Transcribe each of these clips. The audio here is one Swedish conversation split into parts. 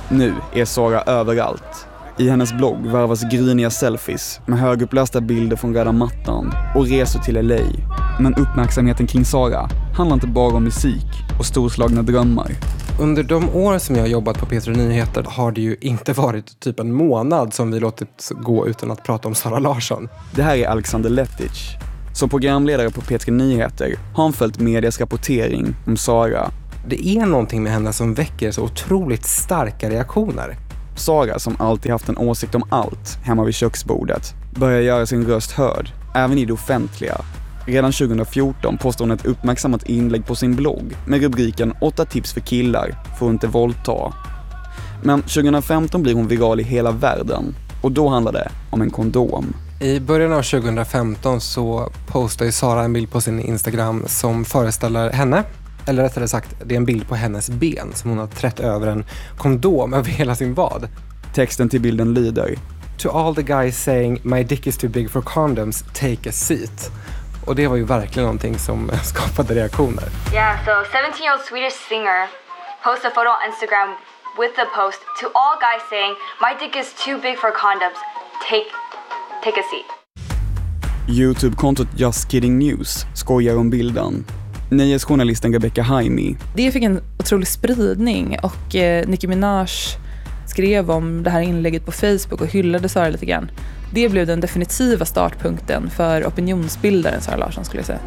Nu är Sara överallt. I hennes blogg varvas gryniga selfies med högupplösta bilder från röda mattan och resor till LA. Men uppmärksamheten kring Sara handlar inte bara om musik och storslagna drömmar. Under de år som jag har jobbat på P3 Nyheter har det ju inte varit typ en månad som vi låtit gå utan att prata om Sara Larsson. Det här är Alexander Letic. Som programledare på P3 Nyheter har han följt medias rapportering om Sara. Det är någonting med henne som väcker så otroligt starka reaktioner. Sara, som alltid haft en åsikt om allt hemma vid köksbordet, börjar göra sin röst hörd, även i det offentliga. Redan 2014 postar hon ett uppmärksammat inlägg på sin blogg med rubriken 8 tips för killar för att inte våldta. Men 2015 blir hon viral i hela världen och då handlar det om en kondom. I början av 2015 så postar ju Sara en bild på sin Instagram som föreställer henne. Eller rättare sagt, det är en bild på hennes ben som hon har trätt över en kondom över hela sin vad. Texten till bilden lyder: To all the guys saying my dick is too big for condoms, take a seat. Och det var ju verkligen någonting som skapade reaktioner. Yeah, so 17-year-old Swedish singer posts a photo on Instagram with the post to all guys saying my dick is too big for condoms, take a seat. YouTube-kontot Just Kidding News skojar om bilden. Nyhetsjournalisten Rebecca Haimi. Det fick en otrolig spridning och Nicki Minaj skrev om det här inlägget på Facebook och hyllade Sara lite grann. Det blev den definitiva startpunkten för opinionsbildaren Sara Larsson, skulle jag säga.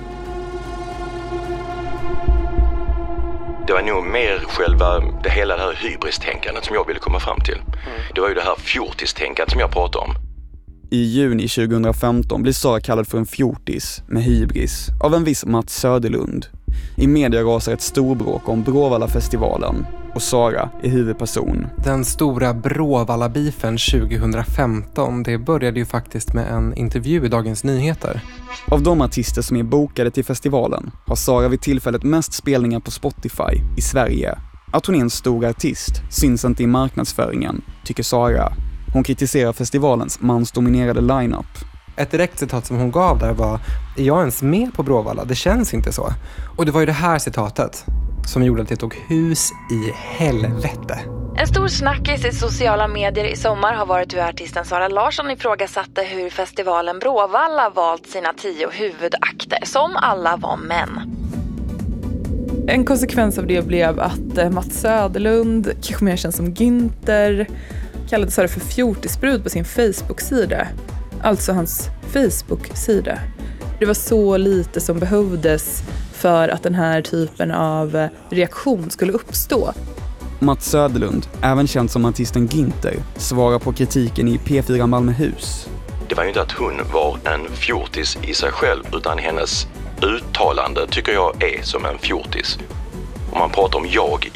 Det var nog mer själva hela det här hybristänkandet som jag ville komma fram till. Det var ju det här fjortistänkandet som jag pratade om. I juni 2015 blir Sara kallad för en fjortis med hybris av en viss Mats Söderlund. I media rasar ett storbråk om Bråvalla-festivalen och Sara är huvudperson. Den stora Bråvalla-beefen 2015, det började ju faktiskt med en intervju i Dagens Nyheter. Av de artister som är bokade till festivalen har Sara vid tillfället mest spelningar på Spotify i Sverige. Att hon är en stor artist syns inte i marknadsföringen, tycker Sara. Hon kritiserar festivalens mansdominerade line-up. Ett direkt citat som hon gav där var: är jag ens med på Bråvalla? Det känns inte så. Och det var ju det här citatet som gjorde att det tog hus i helvete. En stor snackis i sociala medier i sommar har varit hur artisten Sara Larsson ifrågasatte hur festivalen Bråvalla valt sina 10 huvudakter, som alla var män. En konsekvens av det blev att Mats Söderlund, kanske mer känd som Günther, kallade Sara för fjortisbrud på sin Facebook-sida. Alltså hans Facebook-sida. Det var så lite som behövdes för att den här typen av reaktion skulle uppstå. Mats Söderlund, även känd som artisten Günther, svarar på kritiken i P4 Malmöhus. Det var ju inte att hon var en fjortis i sig själv, utan hennes uttalande tycker jag är som en fjortis. Om man pratar om jag.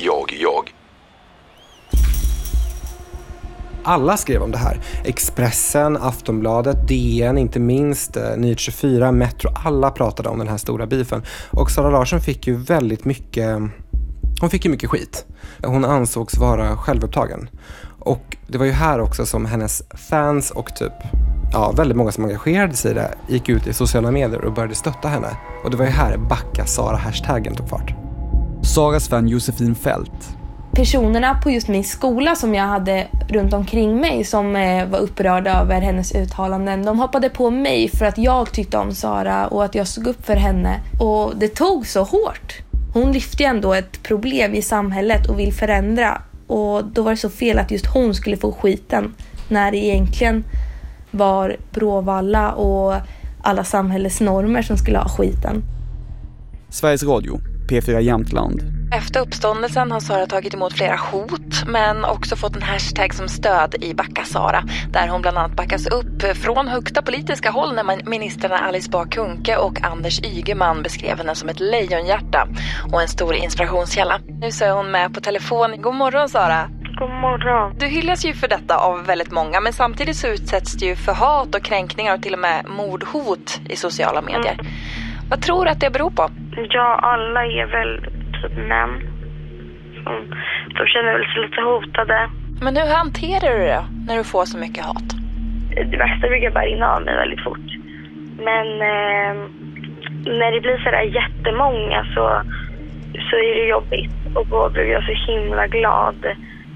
Alla skrev om det här. Expressen, Aftonbladet, DN, inte minst, Nyhet 24, Metro. Alla pratade om den här stora beefen. Och Sara Larsson fick ju väldigt mycket... Hon fick ju mycket skit. Hon ansågs vara självupptagen. Och det var ju här också som hennes fans och typ... Ja, väldigt många som engagerade sig i det gick ut i sociala medier och började stötta henne. Och det var ju här Backa Sara-hashtaggen tog fart. Saras fan Josefin Fält. Personerna på just min skola som jag hade runt omkring mig som var upprörda över hennes uttalanden, de hoppade på mig för att jag tyckte om Sara och att jag stod upp för henne. Och det tog så hårt. Hon lyfte ändå ett problem i samhället och vill förändra. Och då var det så fel att just hon skulle få skiten när det egentligen var Bråvalla och alla samhällsnormer som skulle ha skiten. Sveriges Radio, P4 Jämtland. Efter uppståndelsen har Sara tagit emot flera hot, men också fått en hashtag som stöd i Backa Sara, där hon bland annat backas upp från högsta politiska håll när ministrarna Alice Bah Kuhnke och Anders Ygeman beskrev henne som ett lejonhjärta och en stor inspirationskälla. Nu så är hon med på telefon. God morgon Sara. God morgon. Du hyllas ju för detta av väldigt många, men samtidigt så utsätts du ju för hat och kränkningar och till och med mordhot i sociala medier. Vad tror du att det beror på? Ja, alla är väl typ män. De känner väl sig lite hotade. Men hur hanterar du det när du får så mycket hat? Det värsta brukar bara rinna av mig väldigt fort. Men när det blir sådär jättemånga så är det jobbigt. Och då blir jag så himla glad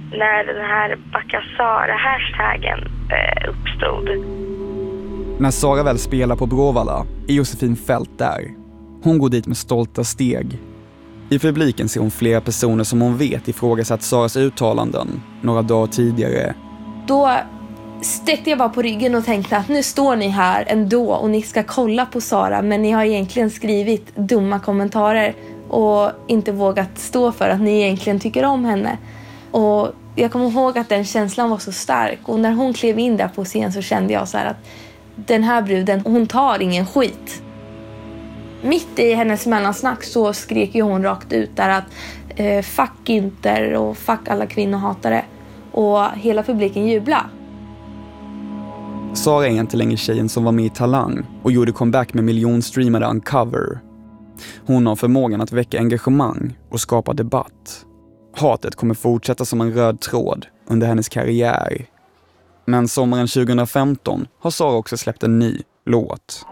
när den här Backa Sara-hashtaggen uppstod. När Sara väl spelar på Bråvalla är Josefin Fält där. Hon går dit med stolta steg. I publiken ser hon flera personer som hon vet ifrågasatt Saras uttalanden några dagar tidigare. Då sträckte jag bara på ryggen och tänkte att nu står ni här ändå och ni ska kolla på Sara, men ni har egentligen skrivit dumma kommentarer och inte vågat stå för att ni egentligen tycker om henne. Och jag kommer ihåg att den känslan var så stark, och när hon klev in där på scen så kände jag så här att den här bruden, hon tar ingen skit. Mitt i hennes mellansnack så skrek ju hon rakt ut där att fuck Günther och fuck alla kvinnohatare, och hela publiken jublade. Sara är inte längre tjejen som var med i Talang och gjorde comeback med miljonstreamade Uncover. Hon har förmågan att väcka engagemang och skapa debatt. Hatet kommer fortsätta som en röd tråd under hennes karriär. Men sommaren 2015 har Sara också släppt en ny låt.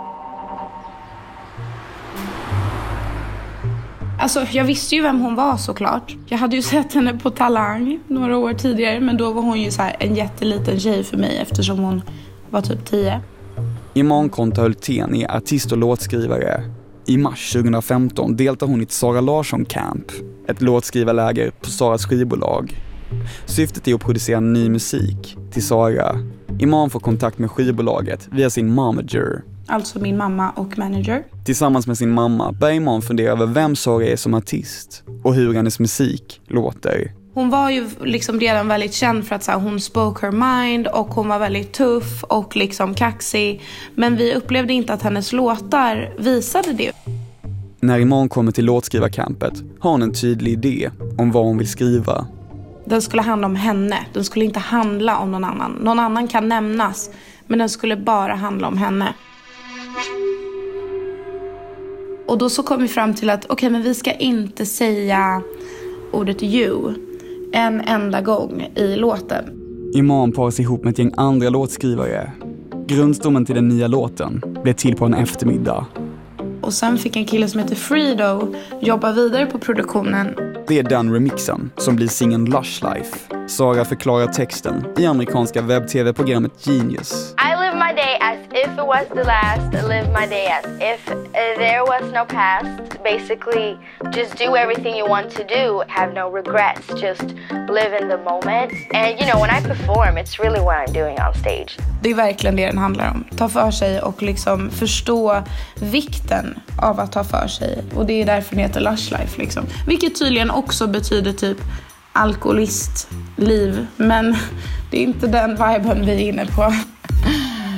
Alltså, jag visste ju vem hon var såklart. Jag hade ju sett henne på Talang några år tidigare, men då var hon ju så här en jätteliten tjej för mig eftersom hon var typ 10. Iman Konta Hultén är artist och låtskrivare. I mars 2015 deltar hon i ett Sara Larsson Camp, ett låtskrivarläger på Saras skivbolag. Syftet är att producera ny musik till Sara. Iman får kontakt med skivbolaget via sin momager. Alltså min mamma och manager. Tillsammans med sin mamma börjar Iman fundera över vem Sara är som artist och hur hennes musik låter. Hon var ju liksom redan väldigt känd för att så här, hon spoke her mind och hon var väldigt tuff och liksom kaxig. Men vi upplevde inte att hennes låtar visade det. När Iman kommer till låtskrivarcampet har hon en tydlig idé om vad hon vill skriva. Den skulle handla om henne. Den skulle inte handla om någon annan. Någon annan kan nämnas, men den skulle bara handla om henne. Och då så kom vi fram till att okej, men vi ska inte säga ordet you en enda gång i låten. Iman paras ihop med ett gäng andra låtskrivare. Grundstommen till den nya låten blev till på en eftermiddag. Och sen fick en kille som heter Fredo jobba vidare på produktionen. Det är den remixen som blir singeln Lush Life. Sara förklarar texten i amerikanska webb-tv-programmet Genius. I live my day as if it was the last. I live my day as if there was no past. Basically, just do everything you want to do. Have no regrets. Just live in the moment. And you know, when I perform, it's really what I'm doing on stage. Det är verkligen det den handlar om. Ta för sig och liksom förstå vikten av att ta för sig. Och det är därför den heter Lush Life liksom. Vilket tydligen också betyder typ alkoholistliv. Men det är inte den viben vi är inne på.